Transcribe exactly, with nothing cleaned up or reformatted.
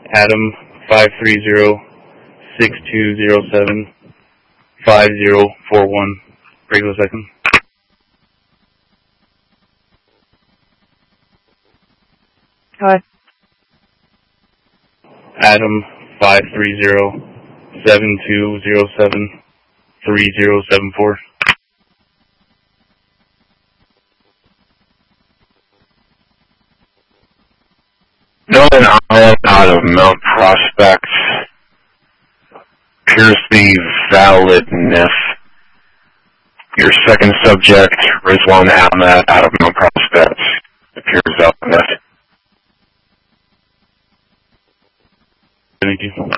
Adam five three zero six two zero seven five zero four one. Regular second. Hi. Adam five three zero seven two zero seven three zero seven four. Northern Island out of Mount Prospect appears to be valid N I F. Your second subject, Rizwan Ahmed out of Mount Prospect, appears valid N I F. Thank you.